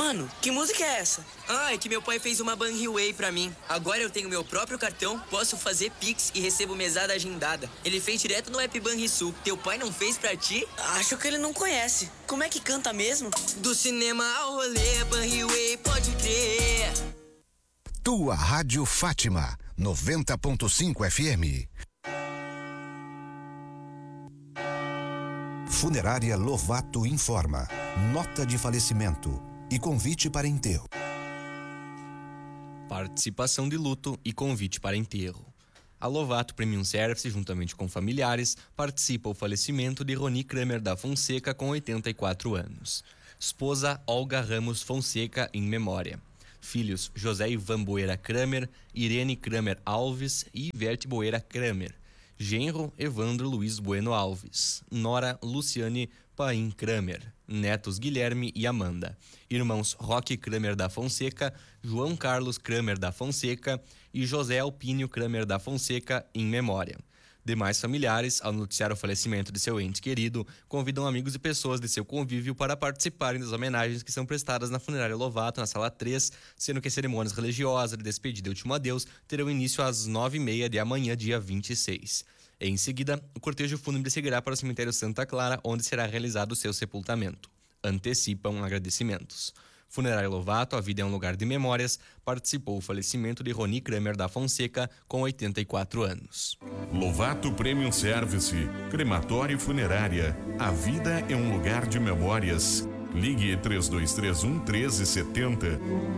Mano, que música é essa? Ah, é que meu pai fez uma Banriway pra mim. Agora eu tenho meu próprio cartão, posso fazer Pix e recebo mesada agendada. Ele fez direto no app Banrisul. Teu pai não fez pra ti? Acho que ele não conhece. Como é que canta mesmo? Do cinema ao rolê, Banriway, pode crer. Tua Rádio Fátima, 90.5 FM. Funerária Lovato informa. Nota de falecimento e convite para enterro. Participação de luto e convite para enterro. A Lovato Premium Service, juntamente com familiares, participa o falecimento de Roni Kramer da Fonseca, com 84 anos. Esposa Olga Ramos Fonseca, em memória. Filhos José Ivan Boeira Kramer, Irene Kramer Alves e Ivete Boeira Kramer. Genro Evandro Luiz Bueno Alves. Nora Luciane Paim Kramer. Netos Guilherme e Amanda. Irmãos Roque Kramer da Fonseca, João Carlos Kramer da Fonseca e José Alpínio Kramer da Fonseca, em memória. Demais familiares, ao noticiar o falecimento de seu ente querido, convidam amigos e pessoas de seu convívio para participarem das homenagens que são prestadas na Funerária Lovato, na Sala 3, sendo que as cerimônias religiosas de despedida e último adeus terão início às 9h30 de amanhã, dia 26. Em seguida, o cortejo fúnebre seguirá para o cemitério Santa Clara, onde será realizado o seu sepultamento. Antecipam agradecimentos. Funerária Lovato, a vida é um lugar de memórias, participou o falecimento de Roni Kramer da Fonseca, com 84 anos. Lovato Premium Service, crematório e funerária. A vida é um lugar de memórias. Ligue 3231 1370.